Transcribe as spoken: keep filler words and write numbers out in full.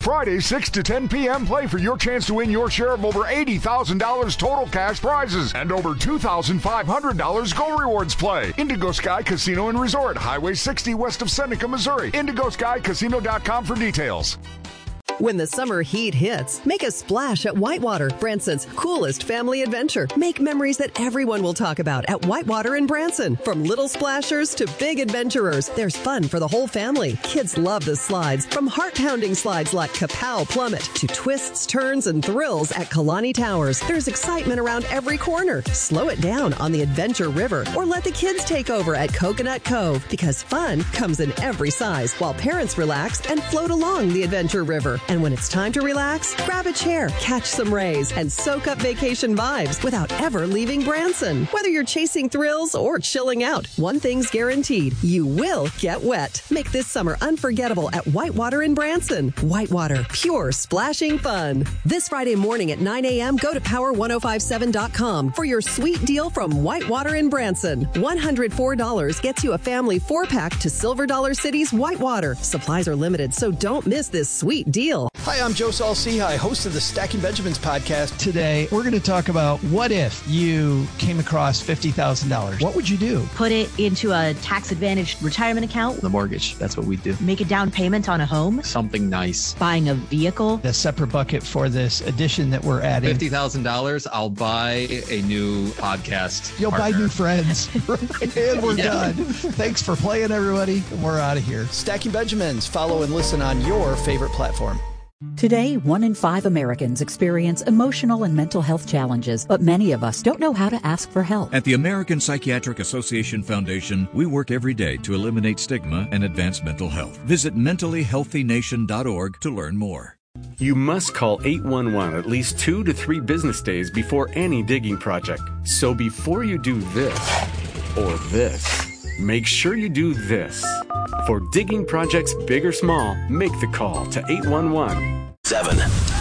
Friday, six to ten p.m., play for your chance to win your share of over eighty thousand dollars total cash prizes and over two thousand five hundred dollars Go Rewards play. Indigo Sky Casino and Resort, Highway sixty west of Seneca, Missouri. indigo sky casino dot com for details. When the summer heat hits, make a splash at Whitewater, Branson's coolest family adventure. Make memories that everyone will talk about at Whitewater in Branson. From little splashers to big adventurers, there's fun for the whole family. Kids love the slides, from heart-pounding slides like Kapow Plummet to twists, turns, and thrills at Kalani Towers. There's excitement around every corner. Slow it down on the Adventure River or let the kids take over at Coconut Cove, because fun comes in every size while parents relax and float along the Adventure River. And when it's time to relax, grab a chair, catch some rays, and soak up vacation vibes without ever leaving Branson. Whether you're chasing thrills or chilling out, one thing's guaranteed: you will get wet. Make this summer unforgettable at Whitewater in Branson. Whitewater, pure splashing fun. This Friday morning at nine a.m., go to power ten fifty-seven dot com for your sweet deal from Whitewater in Branson. one hundred four dollars gets you a family four-pack to Silver Dollar City's Whitewater. Supplies are limited, so don't miss this sweet deal. Hi, I'm Joe Saul-Sehy, host of the Stacking Benjamins podcast. Today, we're going to talk about what if you came across fifty thousand dollars. What would you do? Put it into a tax-advantaged retirement account. The mortgage, that's what we do. Make a down payment on a home. Something nice. Buying a vehicle. A separate bucket for this addition that we're adding. fifty thousand dollars, I'll buy a new podcast You'll partner. buy new friends. And we're Yeah. done. Thanks for playing, everybody. We're out of here. Stacking Benjamins. Follow and listen on your favorite platform. Today, one in five Americans experience emotional and mental health challenges, but many of us don't know how to ask for help. At the American Psychiatric Association Foundation, we work every day to eliminate stigma and advance mental health. Visit mentally healthy nation dot org to learn more. You must call eight one one at least two to three business days before any digging project. So before you do this or this, make sure you do this. For digging projects big or small, make the call to eight one one. Seven.